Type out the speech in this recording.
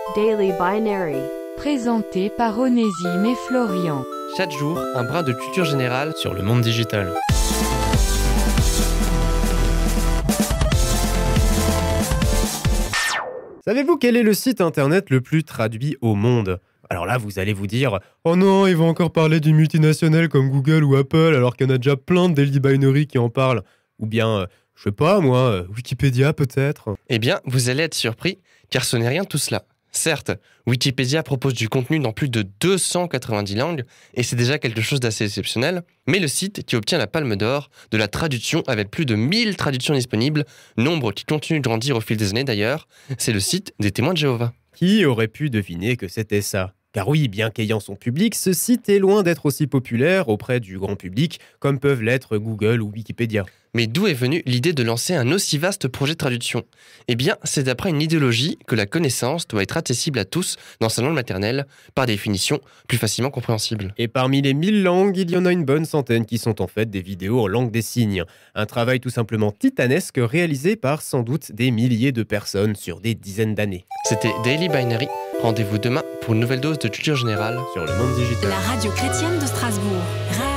Daily Binary. Présenté par Onésime et Florian. Chaque jour, un brin de culture générale sur le monde digital. Savez-vous quel est le site internet le plus traduit au monde ? Alors là, vous allez vous dire « Oh non, ils vont encore parler d'une multinationale comme Google ou Apple alors qu'il y en a déjà plein de Daily Binary qui en parlent. » Ou bien, je sais pas moi, Wikipédia peut-être ? Eh bien, vous allez être surpris, car ce n'est rien de tout cela. Certes, Wikipédia propose du contenu dans plus de 290 langues, et c'est déjà quelque chose d'assez exceptionnel, mais le site qui obtient la palme d'or de la traduction avec plus de 1000 traductions disponibles, nombre qui continue de grandir au fil des années d'ailleurs, c'est le site des Témoins de Jéhovah. Qui aurait pu deviner que c'était ça ? Car oui, bien qu'ayant son public, ce site est loin d'être aussi populaire auprès du grand public comme peuvent l'être Google ou Wikipédia. Mais d'où est venue l'idée de lancer un aussi vaste projet de traduction ? Eh bien, c'est d'après une idéologie que la connaissance doit être accessible à tous dans sa langue maternelle, par définition plus facilement compréhensible. Et parmi les 1000 langues, il y en a une bonne centaine qui sont en fait des vidéos en langue des signes. Un travail tout simplement titanesque réalisé par sans doute des milliers de personnes sur des dizaines d'années. C'était Daily Binary. Rendez-vous demain pour une nouvelle dose de culture générale sur le monde digital. La radio chrétienne de Strasbourg.